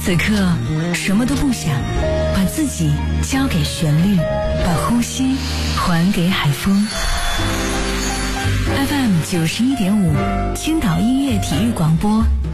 此刻什么都不想，把自己交给旋律，把呼吸还给海风。FM 91.5，青岛音乐体育广播，